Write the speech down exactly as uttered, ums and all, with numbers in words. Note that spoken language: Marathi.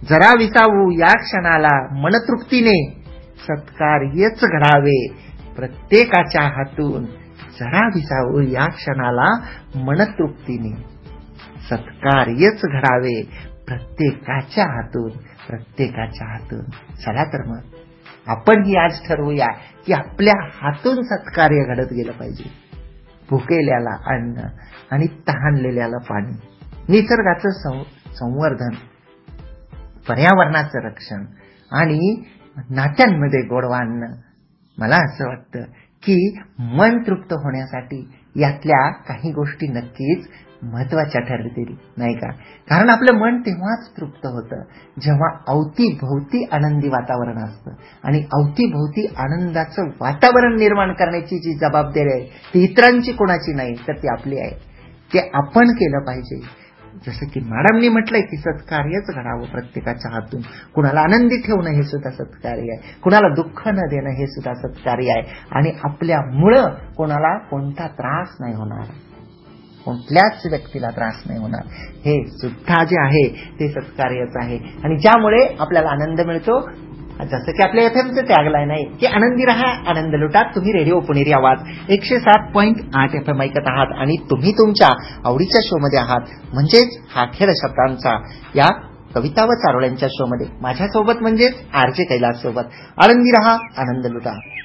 जरा विसावू या क्षणाला मनतृप्तीने, सत्कार्यच घडावे प्रत्येकाच्या हातून. जरा विसावू या क्षणाला मनतृप्तीने, सत्कार्यच घडावे प्रत्येकाच्या हातून, प्रत्येकाच्या हातून. चला तर मग आपण ही आज ठरवूया की आपल्या हातून सत्कार्य घडत गेलं पाहिजे. भुकेल्याला अन्न आणि तहानलेल्याला पाणी, निसर्गाचं संवर्धन, पर्यावरणाचं रक्षण आणि नात्यांमध्ये गोडवा आणणं. मला असं वाटतं की मन तृप्त होण्यासाठी यातल्या काही गोष्टी नक्कीच महत्वाच्या ठरतील, नाही का? कारण आपलं मन तेव्हाच तृप्त होतं जेव्हा अवतीभोवती आनंदी वातावरण असतं. आणि अवतीभोवती आनंदाचं वातावरण निर्माण करण्याची जी जबाबदारी आहे ती इतरांची कोणाची नाही, तर ती आपली आहे. ते आपण केलं पाहिजे. जसं की मॅडमनी म्हटलंय की सत्कार्यच घडावं प्रत्येकाच्या हातून. कुणाला आनंदी ठेवणं हे सुद्धा सत्कार्य आहे, कुणाला दुःख न देणं हे सुद्धा सत्कार्य आहे. आणि आपल्यामुळं कोणाला कोणता त्रास नाही होणार, कोणत्याच व्यक्तीला त्रास नाही होणार, हे सुद्धा जे आहे ते सत्कार्यच आहे. आणि ज्यामुळे आपल्याला आनंद मिळतो. जसं की आपल्या एफ एमचं टॅगलाईन आहे की आनंदी राहा, आनंद लुटा. तुम्ही रेडिओ पुणेरी आवाज एकशे सात पॉईंट आठ एफ एम ऐकत आहात आणि तुम्ही तुमच्या आवडीच्या शो मध्ये आहात, म्हणजेच हा खेळ शब्दांचा या कविता व चारोळ्यांच्या शो मध्ये माझ्यासोबत, म्हणजेच आर जे कैलास सोबत. आनंदी राहा, आनंद लुटा.